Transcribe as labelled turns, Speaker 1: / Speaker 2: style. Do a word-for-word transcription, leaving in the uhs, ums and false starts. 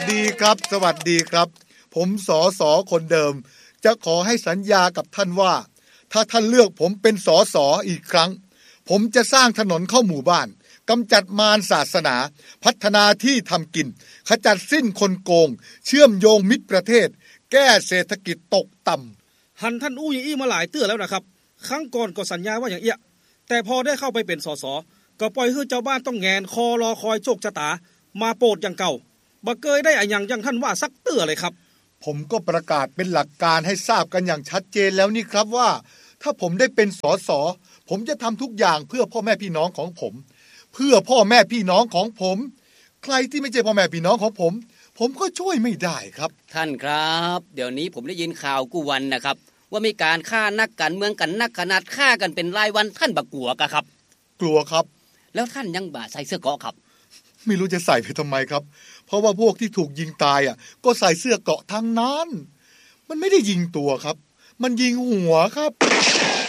Speaker 1: ดีครับสวัสดีครับผมสสคนเดิมจะขอให้สัญญากับท่านว่าถ้าท่านเลือกผมเป็นสสอีกครั้งผมจะสร้างถนนเข้าหมู่บ้านกำจัดมารศาสนาพัฒนาที่ทำกินขจัดสิ้นคนโกงเชื่อมโยงมิตรประเทศแก้เศรษฐกิจตกต่ำ
Speaker 2: หันท่านอู้ยี่อี้มาหลายเตื้อแล้วนะครับครั้งก่อนก็สัญญาว่าอย่างเอี้ยแต่พอได้เข้าไปเป็นสสก็ปล่อยให้เจ้าบ้านต้องแงนคอรอคอยโชคชะตามาโปรดอย่างเก่าบ่เคยได้อะหยังอย่างท่านว่าสักเตื้อเลยครับ
Speaker 1: ผมก็ประกาศเป็นหลักการให้ทราบกันอย่างชัดเจนแล้วนี่ครับว่าถ้าผมได้เป็นสสผมจะทำทุกอย่างเพื่อพ่อแม่พี่น้องของผมเพื่อพ่อแม่พี่น้องของผมใครที่ไม่ใช่พ่อแม่พี่น้องของผมผมก็ช่วยไม่ได้ครับ
Speaker 3: ท่านครับเดี๋ยวนี้ผมได้ยินข่าวกู้วันนะครับว่ามีการฆ่านักการเมืองกันนักขนาดฆ่ากันเป็นรายวันท่านบักกลัวกะครับ
Speaker 1: กลัวครับ
Speaker 3: แล้วท่านยังบ่าใส่เสื้อเกราะครับ
Speaker 1: ไม่รู้จะใส่ไปทำไมครับเพราะว่าพวกที่ถูกยิงตายอ่ะก็ใส่เสื้อเกราะทั้งนั้นมันไม่ได้ยิงตัวครับมันยิงหัวครับ